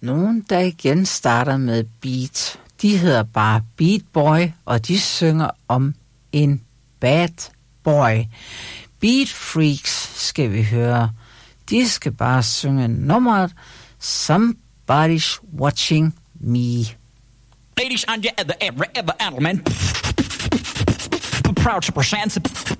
nogen, der igen starter med beat. De hedder bare Beat Boy, og de synger om en bad boy. Beat Freaks skal vi høre. De skal bare synge nummeret Somebody's Watching Me. Ladies and gentlemen, proud to present